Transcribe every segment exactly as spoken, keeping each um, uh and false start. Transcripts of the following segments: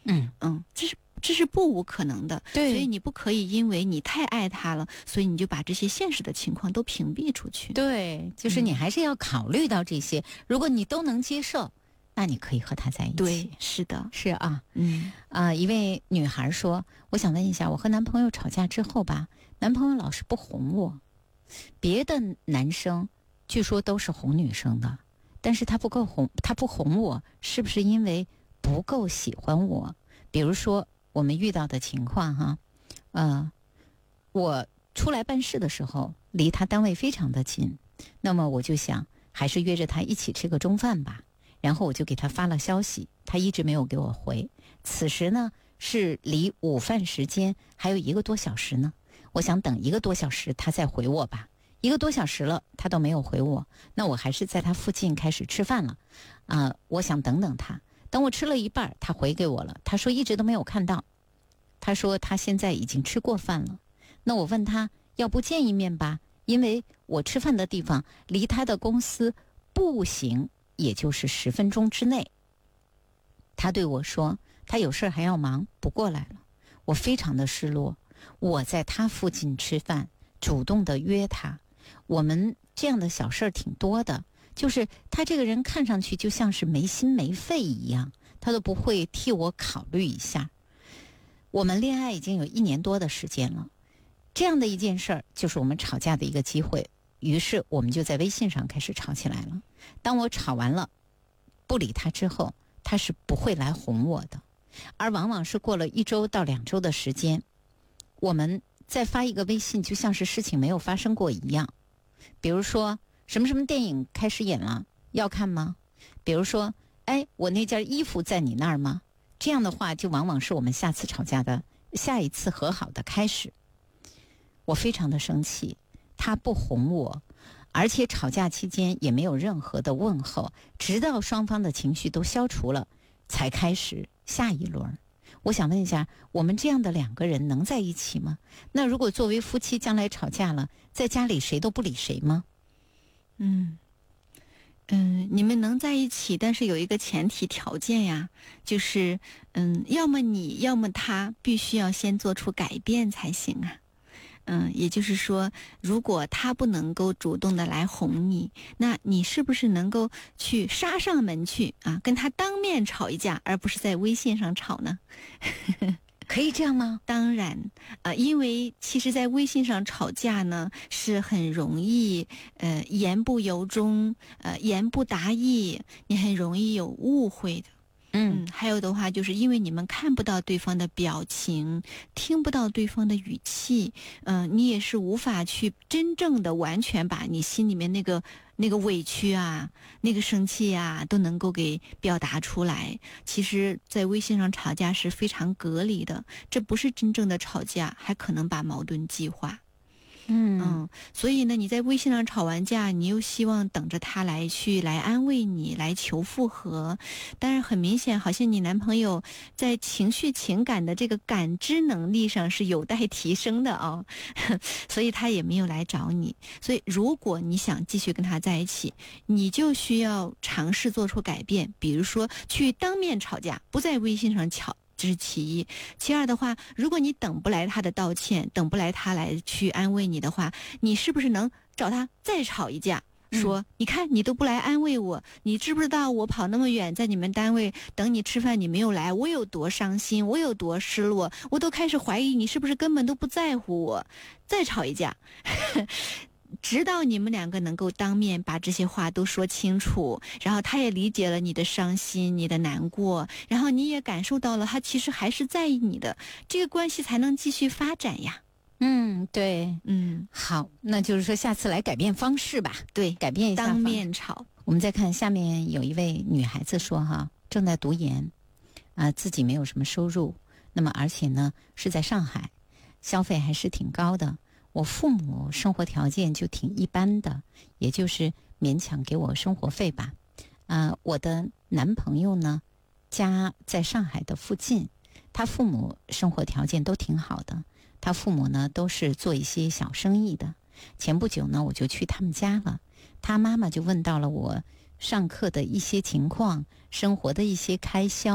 嗯嗯，这是这是不无可能的。 对， 所以你不可以因为你太爱他了，所以你就把这些现实的情况都屏蔽出去。 对，就是你还是要考虑到这些，嗯、如果你都能接受，那你可以和他在一起。 对，是的， 是啊， 嗯啊、呃，一位女孩说，我想问一下，我和男朋友吵架之后吧，男朋友老是不哄我，别的男生据说都是哄女生的，但是他不够哄，他不哄我，是不是因为不够喜欢我？比如说我们遇到的情况哈，呃，我出来办事的时候离他单位非常的近，那么我就想还是约着他一起吃个中饭吧，然后我就给他发了消息，他一直没有给我回。此时呢是离午饭时间还有一个多小时呢，我想等一个多小时他再回我吧。一个多小时了他都没有回我，那我还是在他附近开始吃饭了啊、呃，我想等等他。等我吃了一半他回给我了，他说一直都没有看到，他说他现在已经吃过饭了。那我问他要不见一面吧，因为我吃饭的地方离他的公司步行也就是十分钟之内。他对我说他有事还要忙不过来了。我非常的失落，我在他附近吃饭，主动的约他，我们这样的小事儿挺多的，就是他这个人看上去就像是没心没肺一样，他都不会替我考虑一下。我们恋爱已经有一年多的时间了，这样的一件事儿就是我们吵架的一个机会，于是我们就在微信上开始吵起来了。当我吵完了不理他之后，他是不会来哄我的，而往往是过了一周到两周的时间，我们再发一个微信就像是事情没有发生过一样。比如说什么什么电影开始演了，要看吗？比如说哎，我那件衣服在你那儿吗？这样的话就往往是我们下次吵架的下一次和好的开始。我非常的生气，他不哄我，而且吵架期间也没有任何的问候，直到双方的情绪都消除了才开始下一轮。我想问一下，我们这样的两个人能在一起吗？那如果作为夫妻将来吵架了，在家里谁都不理谁吗？ 嗯嗯，你们能在一起，但是有一个前提条件呀，就是嗯，要么你要么他必须要先做出改变才行啊。嗯，也就是说，如果他不能够主动的来哄你，那你是不是能够去杀上门去啊，跟他当面吵一架，而不是在微信上吵呢？ 可以这样吗？ 当然，呃，因为其实在微信上吵架呢，是很容易，呃，言不由衷，呃，言不达意，你很容易有误会的。嗯，还有的话就是因为你们看不到对方的表情，听不到对方的语气，嗯、呃，你也是无法去真正的完全把你心里面那个那个委屈啊，那个生气啊，都能够给表达出来。其实在微信上吵架是非常隔离的，这不是真正的吵架，还可能把矛盾激化。 嗯嗯，所以呢，你在微信上吵完架，你又希望等着他来去来安慰你，来求复合，但是很明显，好像你男朋友在情绪情感的这个感知能力上是有待提升的哦，所以他也没有来找你。所以如果你想继续跟他在一起，你就需要尝试做出改变，比如说去当面吵架，不在微信上吵。这是其一。其二的话，如果你等不来他的道歉，等不来他来去安慰你的话，你是不是能找他再吵一架？说、嗯、你看你都不来安慰我，你知不知道我跑那么远在你们单位等你吃饭，你没有来，我有多伤心，我有多失落，我都开始怀疑你是不是根本都不在乎我。再吵一架直到你们两个能够当面把这些话都说清楚，然后他也理解了你的伤心，你的难过，然后你也感受到了他其实还是在意你的，这个关系才能继续发展呀。 嗯，对， 嗯， 好，那就是说下次来改变方式吧。 对， 改变一下当面吵。 我们再看下面有一位女孩子说哈，正在读研啊、呃，自己没有什么收入，那么而且呢是在上海，消费还是挺高的。我父母生活条件就挺一般的，也就是勉强给我生活费吧。啊、呃，我的男朋友呢，家在上海的附近，他父母生活条件都挺好的，他父母呢都是做一些小生意的。前不久呢，我就去他们家了，他妈妈就问到了我上课的一些情况，生活的一些开销，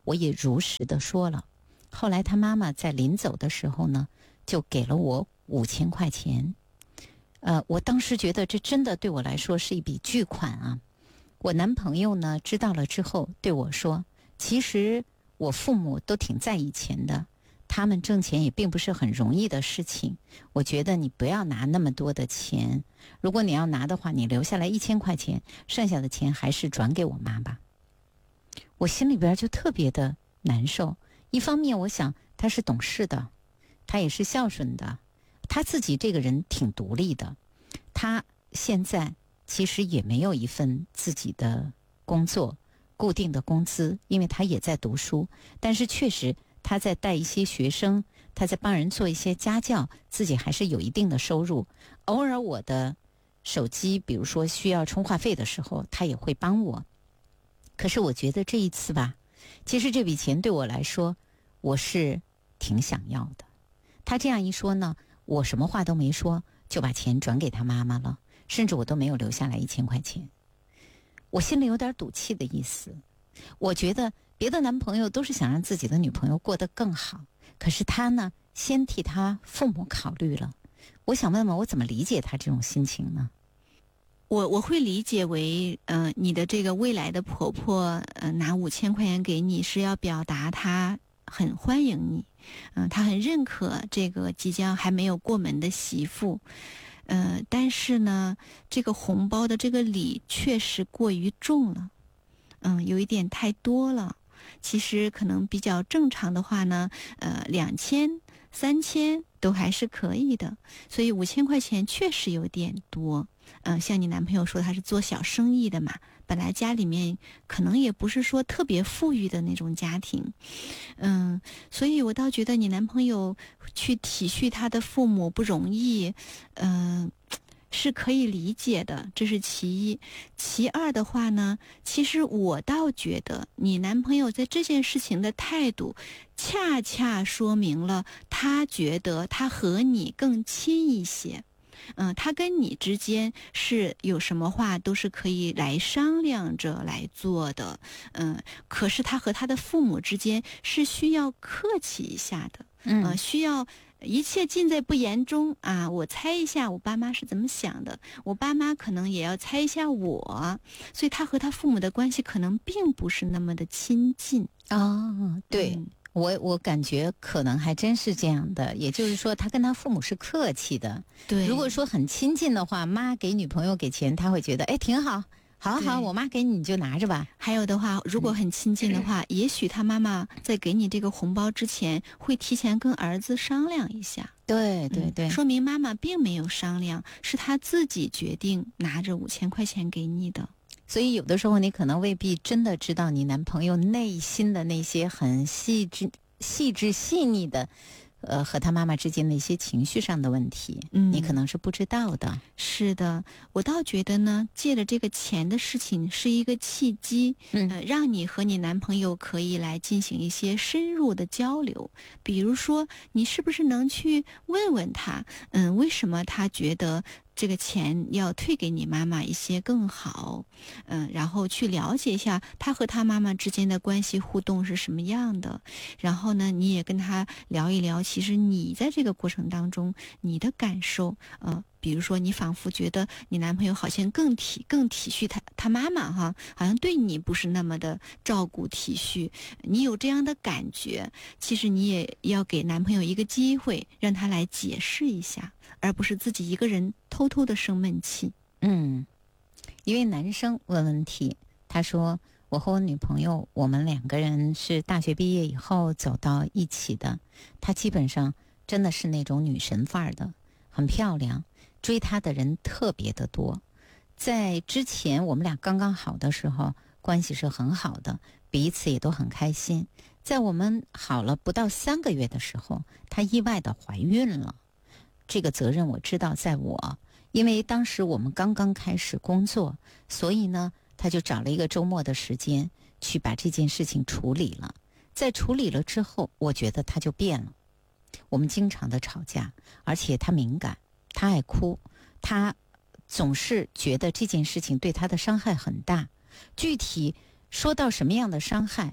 我也如实的说了。后来他妈妈在临走的时候呢，就给了我五千块钱。呃，我当时觉得这真的对我来说是一笔巨款啊。我男朋友呢知道了之后对我说，其实我父母都挺在意钱的，他们挣钱也并不是很容易的事情，我觉得你不要拿那么多的钱，如果你要拿的话，你留下来一千块钱，剩下的钱还是转给我妈吧。我心里边就特别的难受，一方面我想他是懂事的，他也是孝顺的，他自己这个人挺独立的，他现在其实也没有一份自己的工作固定的工资，因为他也在读书，但是确实他在带一些学生，他在帮人做一些家教，自己还是有一定的收入。偶尔我的手机比如说需要充话费的时候，他也会帮我。可是我觉得这一次吧，其实这笔钱对我来说我是挺想要的。他这样一说呢，我什么话都没说，就把钱转给他妈妈了，甚至我都没有留下来一千块钱。我心里有点赌气的意思。我觉得别的男朋友都是想让自己的女朋友过得更好，可是他呢，先替他父母考虑了。我想问问，我怎么理解他这种心情呢？ 我我会理解为，呃，你的这个未来的婆婆，呃，拿五千块钱给你是要表达她很欢迎你，嗯、呃，她很认可这个即将还没有过门的媳妇，呃，但是呢，这个红包的这个礼确实过于重了，嗯，有一点太多了。其实可能比较正常的话呢，呃，两千、三千都还是可以的，所以五千块钱确实有点多。嗯、呃，像你男朋友说他是做小生意的嘛，本来家里面可能也不是说特别富裕的那种家庭，嗯，所以我倒觉得你男朋友去体恤他的父母不容易，嗯、呃。是可以理解的，这是其一。其二的话呢，其实我倒觉得你男朋友在这件事情的态度，恰恰说明了他觉得他和你更亲一些。嗯，他跟你之间是有什么话都是可以来商量着来做的。嗯，可是他和他的父母之间是需要客气一下的。嗯、呃，需要。一切尽在不言中啊！我猜一下我爸妈是怎么想的，我爸妈可能也要猜一下我，所以他和他父母的关系可能并不是那么的亲近。 哦，对、 嗯、 我我感觉可能还真是这样的，也就是说他跟他父母是客气的。 对， 如果说很亲近的话，妈给女朋友给钱，他会觉得哎挺好。好好，我妈给你你就拿着吧。 还有的话，如果很亲近的话，嗯、也许他妈妈在给你这个红包之前，会提前跟儿子商量一下。 对对对、 嗯，说明妈妈并没有商量，是她自己决定拿着五千块钱给你的。 所以有的时候你可能未必真的知道你男朋友内心的那些很细致、细致细腻的。呃，和他妈妈之间的一些情绪上的问题，嗯，你可能是不知道的。 是的，我倒觉得呢，借着这个钱的事情是一个契机，嗯、呃，让你和你男朋友可以来进行一些深入的交流。比如说，你是不是能去问问他，嗯，为什么他觉得这个钱要退给你妈妈一些更好，嗯，然后去了解一下他和他妈妈之间的关系互动是什么样的。然后呢，你也跟他聊一聊，其实你在这个过程当中你的感受，呃，比如说你仿佛觉得你男朋友好像更体更体恤他他妈妈哈，好像对你不是那么的照顾体恤，你有这样的感觉，其实你也要给男朋友一个机会，让他来解释一下。而不是自己一个人偷偷的生闷气。 嗯，一位男生问问题，他说：“我和我女朋友，我们两个人是大学毕业以后走到一起的。她基本上真的是那种女神范儿的，很漂亮，追她的人特别的多。在之前我们俩刚刚好的时候，关系是很好的，彼此也都很开心。在我们好了不到三个月的时候，她意外的怀孕了。”这个责任我知道在我，因为当时我们刚刚开始工作，所以呢，他就找了一个周末的时间去把这件事情处理了。在处理了之后，我觉得他就变了。我们经常的吵架，而且他敏感，他爱哭，他总是觉得这件事情对他的伤害很大。具体说到什么样的伤害，他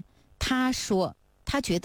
他说他觉得